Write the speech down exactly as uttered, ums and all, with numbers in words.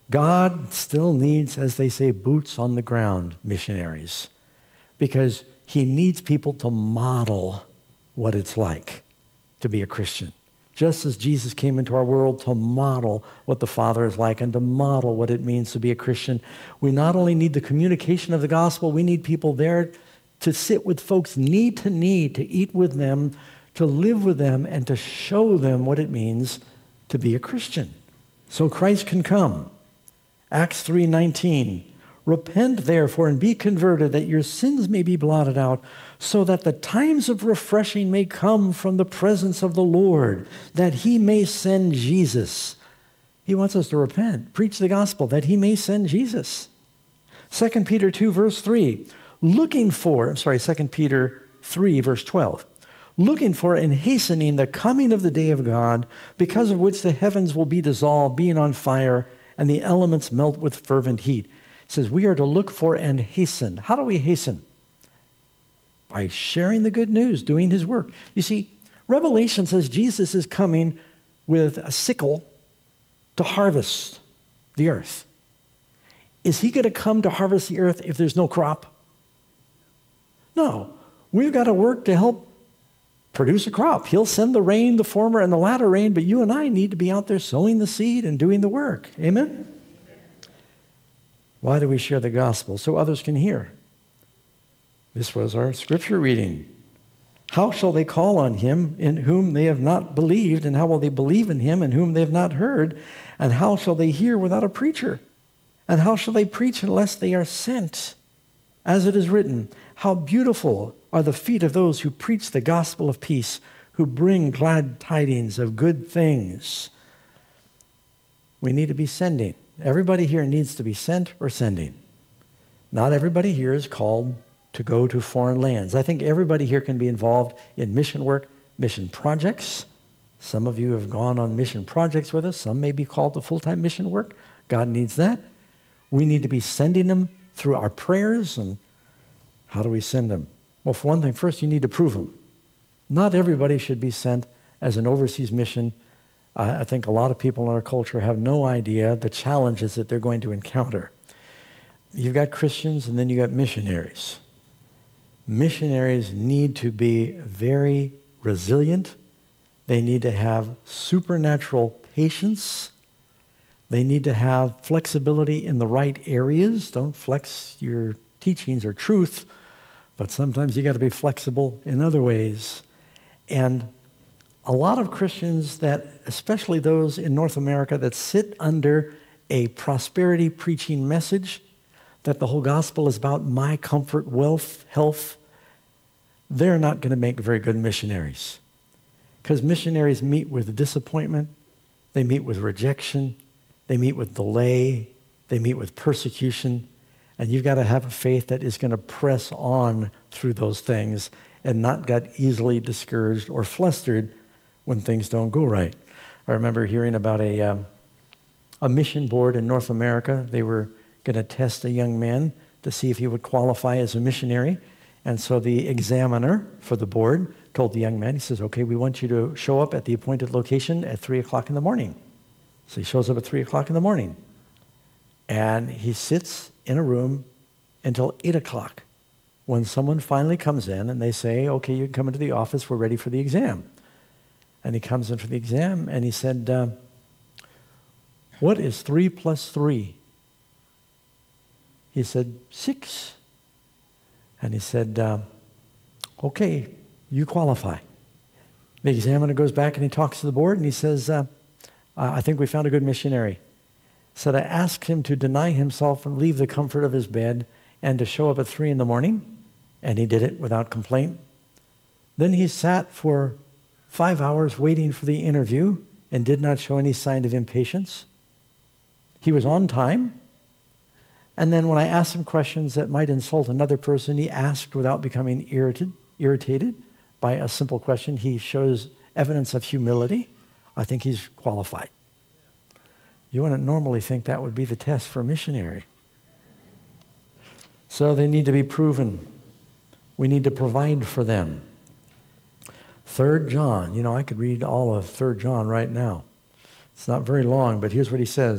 God still needs, as they say, boots on the ground missionaries, because he needs people to model what it's like to be a Christian. Just as Jesus came into our world to model what the Father is like and to model what it means to be a Christian, we not only need the communication of the gospel, we need people there to sit with folks knee to knee, to eat with them, to live with them, and to show them what it means to be a Christian. So Christ can come. Acts three nineteen, repent therefore and be converted, that your sins may be blotted out, so that the times of refreshing may come from the presence of the Lord, that he may send Jesus. He wants us to repent, preach the gospel, that he may send Jesus. Second Peter two, verse three, looking for, I'm sorry, Second Peter three, verse twelve, looking for and hastening the coming of the day of God, because of which the heavens will be dissolved, being on fire, and the elements melt with fervent heat. It says we are to look for and hasten. How do we hasten? By sharing the good news, doing his work. You see, Revelation says Jesus is coming with a sickle to harvest the earth. Is he going to come to harvest the earth if there's no crop? No. We've got to work to help produce a crop. He'll send the rain, the former and the latter rain, but you and I need to be out there sowing the seed and doing the work. Amen? Why do we share the gospel? So others can hear. This was our scripture reading. How shall they call on him in whom they have not believed? And how will they believe in him in whom they have not heard? And how shall they hear without a preacher? And how shall they preach unless they are sent? As it is written, how beautiful are the feet of those who preach the gospel of peace, who bring glad tidings of good things. We need to be sending. Everybody here needs to be sent or sending. Not everybody here is called to go to foreign lands. I think everybody here can be involved in mission work, mission projects. Some of you have gone on mission projects with us. Some may be called to full-time mission work. God needs that. We need to be sending them through our prayers. And how do we send them? Well, for one thing, first you need to prove them. Not everybody should be sent as an overseas mission. I think a lot of people in our culture have no idea the challenges that they're going to encounter. You've got Christians and then you've got missionaries. Missionaries need to be very resilient. They need to have supernatural patience. They need to have flexibility in the right areas. Don't flex your teachings or truth, but sometimes you got to be flexible in other ways. And a lot of Christians that, especially those in North America that sit under a prosperity preaching message, that the whole gospel is about my comfort, wealth, health, they're not going to make very good missionaries. Because missionaries meet with disappointment, they meet with rejection, they meet with delay, they meet with persecution, and you've got to have a faith that is going to press on through those things and not get easily discouraged or flustered when things don't go right. I remember hearing about a, um, a mission board in North America. They were going to test a young man to see if he would qualify as a missionary. And so the examiner for the board told the young man, he says, okay, we want you to show up at the appointed location at three o'clock in the morning. So he shows up at three o'clock in the morning. And he sits in a room until eight o'clock when someone finally comes in and they say, okay, you can come into the office, we're ready for the exam. And he comes in for the exam and he said, uh, what is three plus three? He said, six. And he said, uh, okay, you qualify. The examiner goes back and he talks to the board and he says, uh, I think we found a good missionary. Said, I asked him to deny himself and leave the comfort of his bed and to show up at three in the morning, and he did it without complaint. Then he sat for five hours waiting for the interview and did not show any sign of impatience. He was on time. And then when I asked him questions that might insult another person, he asked without becoming irritated, irritated by a simple question. He shows evidence of humility. I think he's qualified. You wouldn't normally think that would be the test for a missionary. So they need to be proven. We need to provide for them. Third John. You know, I could read all of Third John right now. It's not very long, but here's what he says.